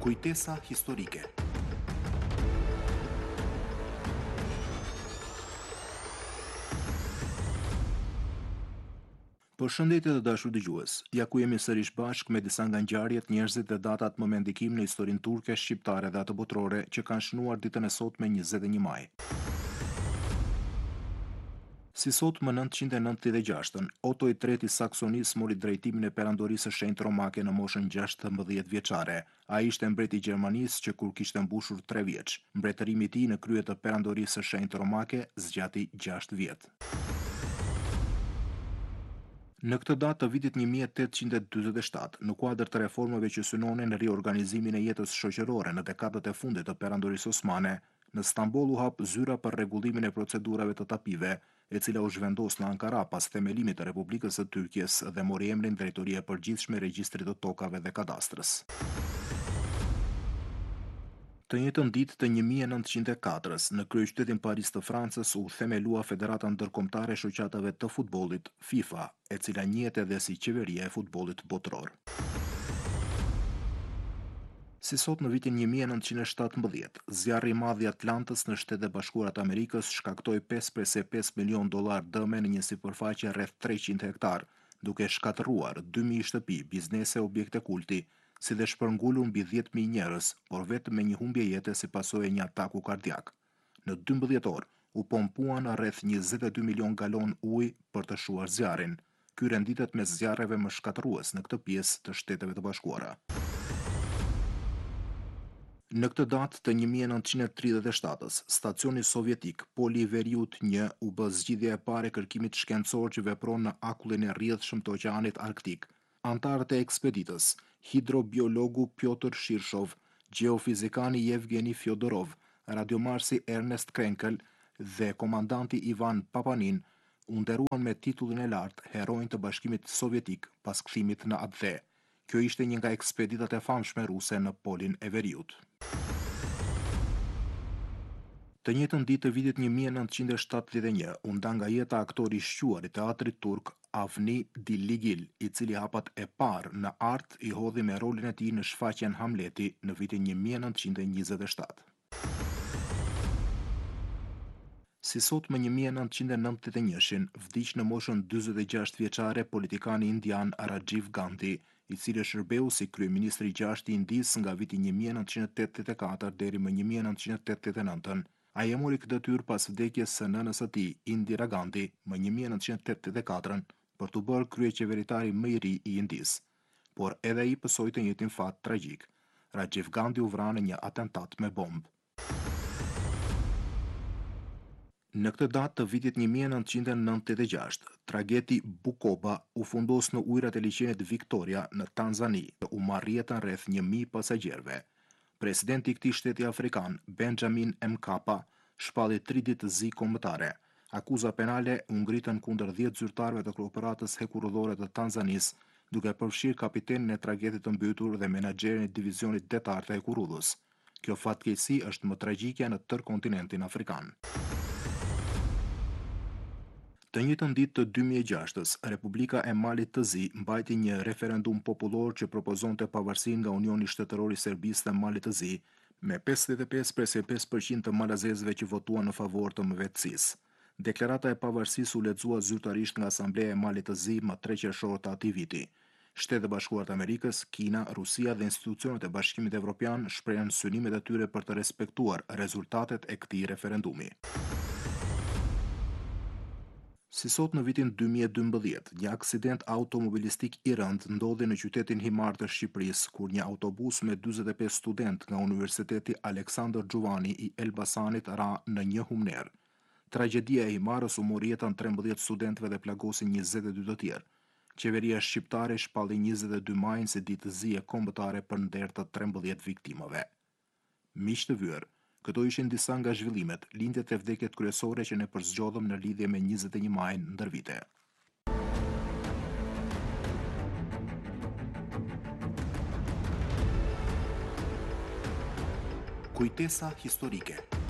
Kujtesa historike. Përshëndetje të dashur dëgjues. Ja ku jemi sërish bashkë me disa nga ngjarjet, njerëzit dhe datat më me ndikim në historinë turke, shqiptare dhe atë botërore që kanë shënuar ditën e sotme 21 maj. Si sot më 996-ën, Oto i III i Saksonis mori drejtimin e perandorisë së shenjtë romake në moshën 16 vjeçare. Ai ishte mbreti i Gjermanisë që kur kishte mbushur 3 vjeç. Mbretërimi i tij në krye të perandorisë së shenjtë romake zgjati 6 vjet. Në këtë datë të vitit 1847, në kuadër të reformave që synonin riorganizimin e jetës shoqërore në dekadat e fundit të perandorisë osmane, në Stamboll u hap zyra për rregullimin e procedurave të tapive, e cila u zhvendos në Ankara pas themelimit të Republikës së Tyrkjes dhe mori emrin Drejtoria e Përgjithshme e Regjistrit të Tokave dhe Kadastrës. Të njëjtën ditë të 1904-s, në kryeqytetin Paris të Francës u themelua Federata Ndërkombëtare e Shoqatave të Futbollit, FIFA, e cila njihet edhe si Qeveria e Futbollit Botëror. Si sot në vitin 1917, zjarri i madh i Atlantës në Shtetet e Bashkuara të Amerikës shkaktoi 5,5 milion dollar dëme në një sipërfaqe rreth 300 hektar, duke shkatërruar 2000 shtëpi, biznese, objekte kulti, si dhe shpërngulur mbi 10.000 njerëz, por vetëm me një humbje jete si pasojë e një ataku kardiak. Në 12 orë u pompuan rreth 22 milion galon ujë për të shuar zjarrin. Ky renditet mes zjarreve më shkatërrues në këtë pjesë të Shteteve të Bashkuara. Në këtë datë të 1937-s, stacioni sovjetik Poli i Veriut 1 u bë zgjidhja e parë e kërkimit shkencor që vepron në akullin e rrjedhshëm të Oqeanit Arktik. Antarët e ekspeditës, hidrobiologu Pjotr Shirshov, gjeofizikani Yevgeni Fjodorov, radiomarsi Ernest Krenkel dhe komandanti Ivan Papanin u nderuan me titullin e lartë Heronj të Bashkimit Sovjetik pas kthimit në Abdhe. Kjo ishte një nga ekspeditat e famshme ruse në Polin e Veriut. Të njëjtën ditë të vitit 1971, u nda nga jeta aktori i shquar i teatrit turk Avni Dilligil, i cili hapat e parë në art i hodhi me rolin e tij në shfaqjen Hamleti në vitin 1927. Si sot më 1991-shin, vdiq në moshën 46 vjeçare politikani indian Rajiv Gandhi, i cili shërbeu si kryeministri i gjashtë i Indisë nga viti 1984 deri më 1989. Ai e mori këtë detyrë pas vdekjes së nënës së tij, Indira Gandhi, më 1984 për të bërë kryeqeveritari më i ri i Indisë. Por edhe ai pësoi të njëjtin fat tragjik. Rajiv Gandhi u vra në një atentat me bombë. Në këtë datë të vitit 1996, trageti Bukoba u fundos në ujërat e liçenit Victoria në Tanzani dhe u marr jetën rreth 1000 pasagjerëve. Presidenti i këtij shteti afrikan, Benjamin Mkapa, shpalli 3 ditë të zi kombëtare. Akuza penale u ngritën kundër 10 zyrtarëve të Kooperates Hekurudhore të Tanzanisë, duke përfshirë kapitenin e tragedit të mbytur dhe menaxherin e divizionit detar të Hekurudhës. Kjo fatkeqësi është më tragjike në tërë kontinentin afrikan. Të njëjtën ditë të 2006-s, Republika e Malit të Zi mbajti një referendum popullor që propozonte pavarësinë nga Unioni Shtetëror i Serbisë dhe Malit të Zi, me 55,5% të malazezëve që votuan në favor të mëvetësisë. Deklarata e pavarësisë u lexua zyrtarisht nga Asambleja e Malit të Zi më 3 qershor të atij viti. Shtetet e Bashkuara të Amerikës, Kina, Rusia dhe institucionet e Bashkimit Evropian shprehen synimet e tyre për të respektuar rezultatet e këtij referendumi. Si sot në vitin 2012, një aksident automobilistik i rënd ndodhi në qytetin himar të Shqipërisë, kur një autobus me 45 student nga Universiteti Aleksandër Xhuvani i Elbasanit ra në një humner. Tragjedia e himarës u mori jetën 13 studentëve dhe plagosi 22 të tjerë. Qeveria shqiptare shpalli 22 majin si ditë zi e kombëtare për nder të 13 viktimave. Miq të vyer, këto ishin disa nga zhvillimet, lindjet e vdekjet kryesore që ne përzgjodhëm në lidhje me 21 majin ndër vite. Kujtesa historike.